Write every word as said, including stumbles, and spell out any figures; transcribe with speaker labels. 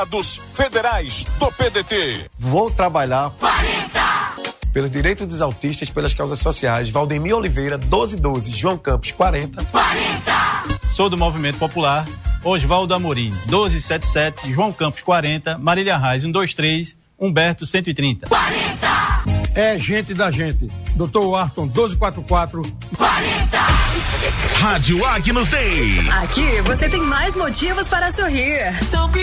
Speaker 1: Dos federais do P D T.
Speaker 2: Vou trabalhar
Speaker 3: quarenta
Speaker 2: pelos direitos dos autistas, pelas causas sociais. Valdemir Oliveira, doze doze. João Campos, quarenta.
Speaker 3: quarenta
Speaker 4: Sou do Movimento Popular. Osvaldo Amorim, doze setenta e sete. João Campos, quarenta. Marília Reis, cento e vinte e três. Humberto, cento e trinta.
Speaker 3: quarenta
Speaker 5: É gente da gente. doutor Arton, doze quarenta e quatro.
Speaker 3: quarenta
Speaker 1: Rádio Agnus Dei.
Speaker 6: Aqui você tem mais motivos para sorrir.